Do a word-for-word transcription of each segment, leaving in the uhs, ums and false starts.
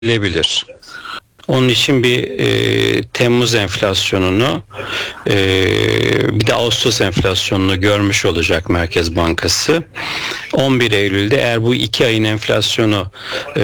gelebilir. Onun için bir e, Temmuz enflasyonunu e, bir de Ağustos enflasyonunu görmüş olacak Merkez Bankası. on bir Eylül'de eğer bu iki ayın enflasyonu e,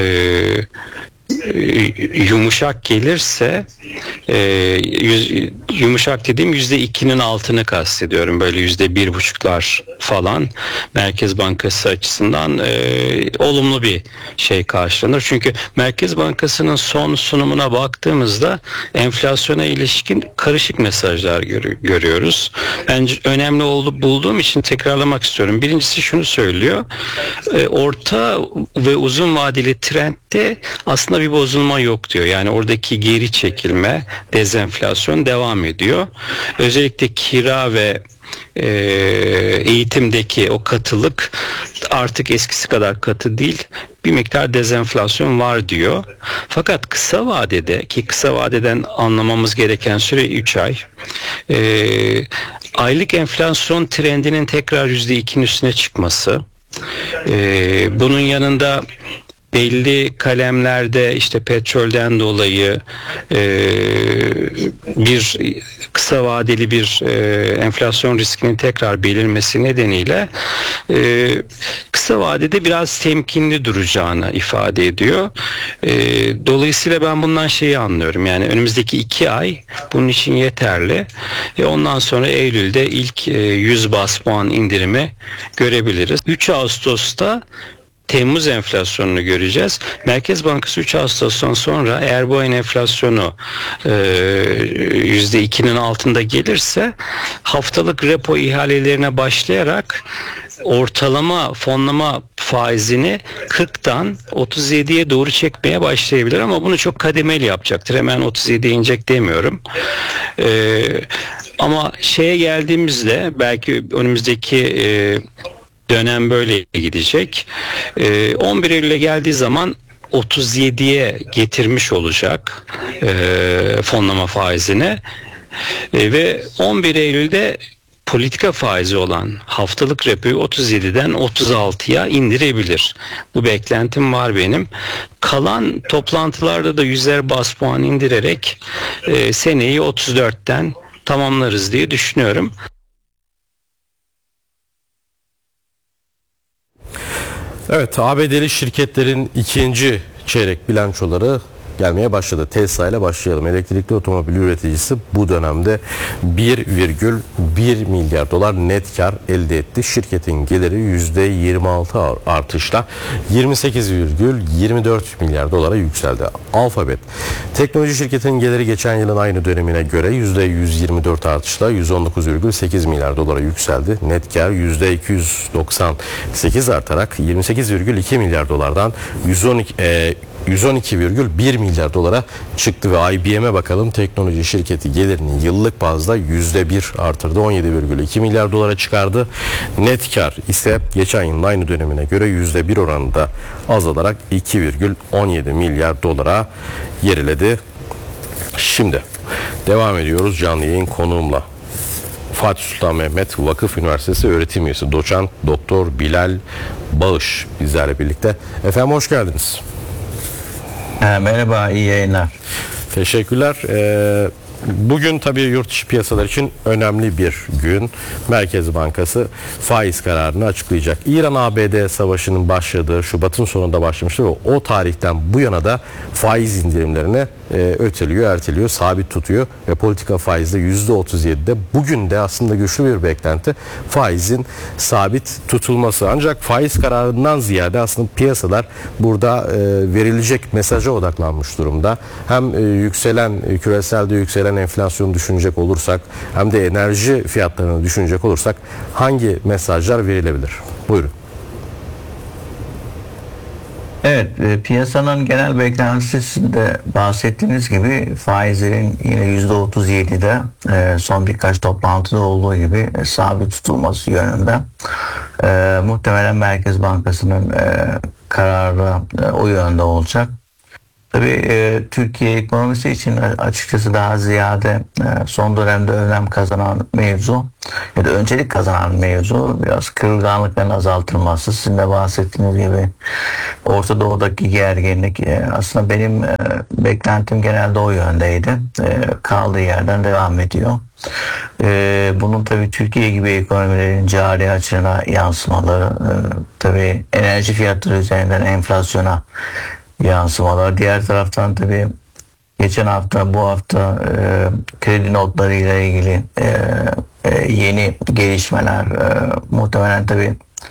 yumuşak gelirse, e, yüz, yumuşak dediğim yüzde ikinin altını kastediyorum, böyle yüzde bir buçuklar falan, Merkez Bankası açısından e, olumlu bir şey karşılanır. Çünkü Merkez Bankası'nın son sunumuna baktığımızda enflasyona ilişkin karışık mesajlar gör- görüyoruz. Ben önemli olduğu bulduğum için tekrarlamak istiyorum. Birincisi şunu söylüyor: e, orta ve uzun vadeli trendde aslında bir bozulma yok diyor. Yani oradaki geri çekilme, dezenflasyon devam ediyor. Özellikle kira ve e, eğitimdeki o katılık artık eskisi kadar katı değil. Bir miktar dezenflasyon var diyor. Fakat kısa vadede, ki kısa vadeden anlamamız gereken süre üç ay. E, aylık enflasyon trendinin tekrar yüzde ikinin üstüne çıkması. E, bunun yanında belli kalemlerde işte petrolden dolayı e, bir kısa vadeli bir e, enflasyon riskinin tekrar belirmesi nedeniyle e, kısa vadede biraz temkinli duracağını ifade ediyor. E, dolayısıyla ben bundan şeyi anlıyorum, yani önümüzdeki iki ay bunun için yeterli. E, ondan sonra Eylül'de ilk e, yüz bas puan indirimi görebiliriz. üç Ağustos'ta Temmuz enflasyonunu göreceğiz. Merkez Bankası üç Ağustos'tan sonra eğer bu ayın enflasyonu e, yüzde ikinin altında gelirse, haftalık repo ihalelerine başlayarak ortalama fonlama faizini kırktan otuz yediye doğru çekmeye başlayabilir, ama bunu çok kademeli yapacaktır. Hemen otuz yediye inecek demiyorum. E, ama şeye geldiğimizde belki önümüzdeki e, dönem böyle gidecek. Ee, on bir Eylül'e geldiği zaman otuz yediye getirmiş olacak e, fonlama faizini e, ve on bir Eylül'de politika faizi olan haftalık repoyu otuz yediden otuz altıya indirebilir. Bu beklentim var benim. Kalan toplantılarda da yüzer bas puan indirerek e, seneyi otuz dörtten tamamlarız diye düşünüyorum. Evet, A B D'li şirketlerin ikinci çeyrek bilançoları gelmeye başladı. Tesla ile başlayalım. Elektrikli otomobil üreticisi bu dönemde bir virgül bir milyar dolar net kar elde etti. Şirketin geliri yüzde yirmi altı artışla yirmi sekiz virgül yirmi dört milyar dolara yükseldi. Alphabet, teknoloji şirketinin geliri geçen yılın aynı dönemine göre yüzde yüz yirmi dört artışla yüz on dokuz virgül sekiz milyar dolara yükseldi. Net kar yüzde iki yüz doksan sekiz artarak yirmi sekiz virgül iki milyar dolardan yüz on iki e, yüz on iki virgül bir milyar dolara çıktı. Ve I B M'e bakalım. Teknoloji şirketi gelirini yıllık bazda yüzde bir artırdı. on yedi virgül iki milyar dolara çıkardı. Net kar ise geçen yılın aynı dönemine göre yüzde bir oranında azalarak iki virgül on yedi milyar dolara geriledi. Şimdi devam ediyoruz canlı yayın konuğumla. Fatih Sultan Mehmet Vakıf Üniversitesi öğretim üyesi doçent doktor Bilal Bağış bizlerle birlikte. Efendim hoş geldiniz. Merhaba, iyi yayınlar. Teşekkürler. Ee, bugün tabii yurt dışı piyasalar için önemli bir gün. Merkez Bankası faiz kararını açıklayacak. İran-A B D savaşının başladığı Şubat'ın sonunda başlamıştı ve o tarihten bu yana da faiz indirimlerine e, öteliyor, erteliyor, sabit tutuyor ve politika faizde yüzde otuz yedide. Bugün de aslında güçlü bir beklenti faizin sabit tutulması. Ancak faiz kararından ziyade aslında piyasalar burada e, verilecek mesaja odaklanmış durumda. Hem e, yükselen, e, küreselde yükselen enflasyonu düşünecek olursak, hem de enerji fiyatlarını düşünecek olursak hangi mesajlar verilebilir? Buyurun. Evet, piyasanın genel beklentisi sizin de bahsettiğiniz gibi faizlerin yine yüzde otuz yedide son birkaç toplantıda olduğu gibi sabit tutulması yönünde. E, muhtemelen Merkez Bankası'nın e, kararı e, o yönde olacak. Tabii e, Türkiye ekonomisi için açıkçası daha ziyade e, son dönemde önem kazanan mevzu ya da öncelik kazanan mevzu biraz kırılganlıkların azaltılması. Sizin de bahsettiğiniz gibi Orta Doğu'daki gerginlik e, aslında benim e, beklentim genelde o yöndeydi. E, kaldığı yerden devam ediyor. E, bunun tabii Türkiye gibi ekonomilerin cari açığına yansımaları, e, tabii enerji fiyatları üzerinden enflasyona yansımalar. Diğer taraftan tabii geçen hafta bu hafta e, kredi notları ile ilgili e, e, yeni gelişmeler e, muhtemelen tabii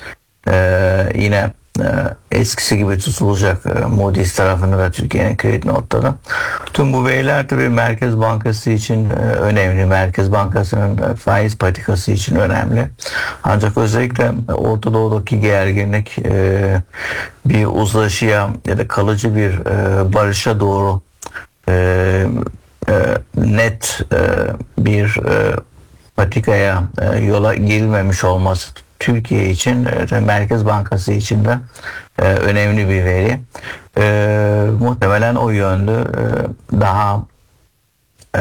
e, yine e, eskisi gibi tutulacak e, Moody's tarafında da Türkiye'nin kredi notları. Tüm bu veriler tabii Merkez Bankası için e, önemli. Merkez Bankası'nın e, faiz politikası için önemli. Ancak özellikle Orta Doğu'daki gerginlik e, bir uzlaşıya ya da kalıcı bir e, barışa doğru e, e, net e, bir e, patikaya e, yola girilmemiş olması Türkiye için e, Merkez Bankası için de e, önemli bir veri. E, muhtemelen o yönlü e, daha e,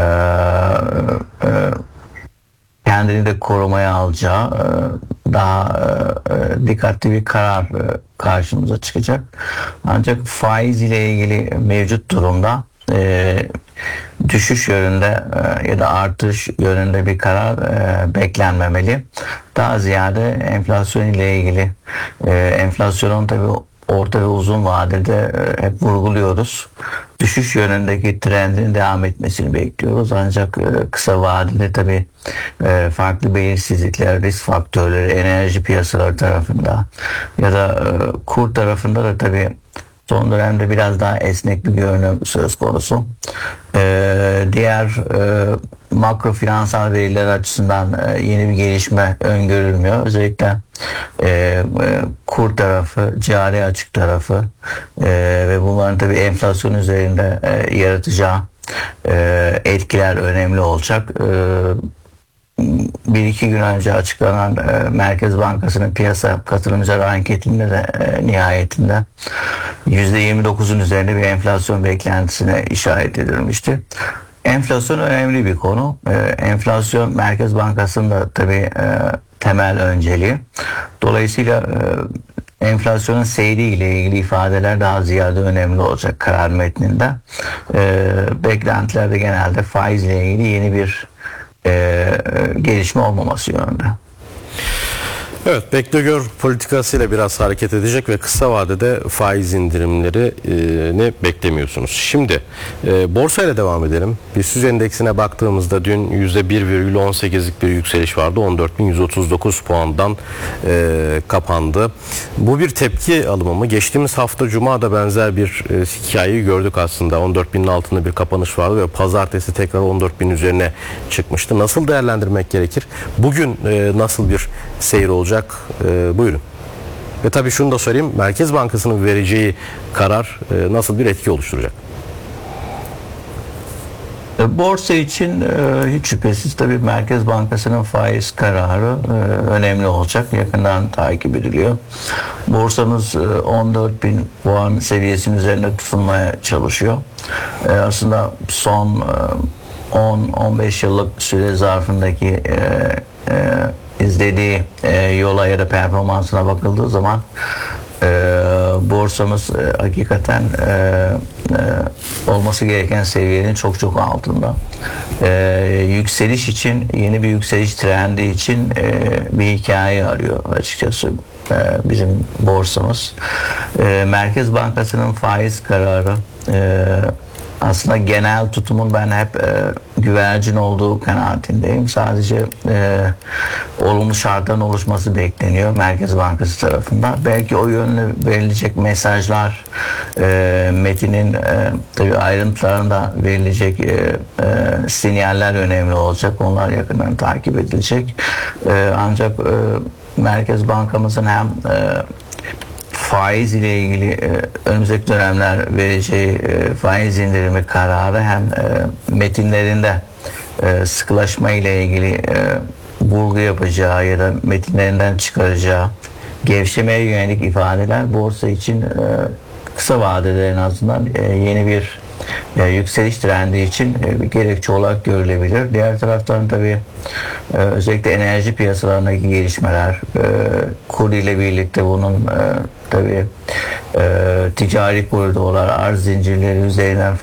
e, kendini de korumaya alacağı e, daha e, dikkatli bir karar e, karşımıza çıkacak. Ancak faiz ile ilgili mevcut durumda e, düşüş yönünde e, ya da artış yönünde bir karar e, beklenmemeli. Daha ziyade enflasyon ile ilgili e, enflasyonun tabii orta ve uzun vadede e, hep vurguluyoruz. Düşüş yönündeki trendin devam etmesini bekliyoruz. Ancak e, kısa vadede tabii e, farklı belirsizlikler, risk faktörleri, enerji piyasaları tarafında ya da e, kur tarafında da tabii son dönemde biraz daha esnek bir görünüm söz konusu. Ee, diğer e, makro finansal veriler açısından e, yeni bir gelişme öngörülmüyor. Özellikle e, e, kur tarafı, cari açık tarafı e, ve bunların tabii enflasyon üzerinde e, yaratacağı e, etkiler önemli olacak. E, bir iki gün önce açıklanan e, Merkez Bankası'nın piyasa katılımcıları anketinde de e, nihayetinde yüzde yirmi dokuzun üzerinde bir enflasyon beklentisine işaret edilmişti. Enflasyon önemli bir konu. E, enflasyon Merkez Bankası'nın da tabii e, temel önceliği. Dolayısıyla e, enflasyonun seyriyle ilgili ifadeler daha ziyade önemli olacak karar metninde. E, beklentilerde genelde faizle ilgili yeni bir e, gelişme olmaması yönünde. Evet, bekle gör politikasıyla biraz hareket edecek ve kısa vadede faiz indirimlerini beklemiyorsunuz. Şimdi e, borsayla devam edelim. BIST endeksine baktığımızda dün yüzde bir virgül on sekizlik bir yükseliş vardı. on dört bin yüz otuz dokuz puandan e, kapandı. Bu bir tepki alımı mı? Geçtiğimiz hafta Cuma da benzer bir e, hikayeyi gördük aslında. on dört binin altında bir kapanış vardı ve pazartesi tekrar on dört bin üzerine çıkmıştı. Nasıl değerlendirmek gerekir? Bugün e, nasıl bir seyir olacak? Ee, buyurun. Ve tabii şunu da söyleyeyim. Merkez Bankası'nın vereceği karar e, nasıl bir etki oluşturacak? Borsa için e, hiç şüphesiz tabii Merkez Bankası'nın faiz kararı e, önemli olacak. Yakından takip ediliyor. Borsamız e, on dört bin puan seviyesinin üzerinde tutulmaya çalışıyor. E, aslında son e, on on beş yıllık süre zarfındaki e, e, izlediği e, yola ya da performansına bakıldığı zaman e, borsamız e, hakikaten e, e, olması gereken seviyenin çok çok altında. E, yükseliş için, yeni bir yükseliş trendi için e, bir hikaye arıyor açıkçası e, bizim borsamız. E, Merkez Bankası'nın faiz kararı e, aslında genel tutumun ben hep e, güvercin olduğu kanaatindeyim. Sadece e, olumlu şartların oluşması bekleniyor Merkez Bankası tarafından. Belki o yönlü verilecek mesajlar, e, metinin e, tabii ayrıntılarında verilecek e, e, sinyaller önemli olacak. Onlar yakından takip edilecek. E, ancak e, Merkez Bankamızın hem e, faiz ile ilgili e, önümüzdeki dönemler vereceği e, faiz indirimi kararı hem e, metinlerinde e, sıkılaşma ile ilgili e, vurgu yapacağı ya da metinlerinden çıkaracağı gevşemeye yönelik ifadeler borsa için e, kısa vadede en azından e, yeni bir e, yükseliş trendi için e, bir gerekçe olarak görülebilir. Diğer taraftan tabii e, özellikle enerji piyasalarındaki gelişmeler, e, kur ile birlikte bunun e, tabii e, ticari koridorlar, arz zincirleri üzerinden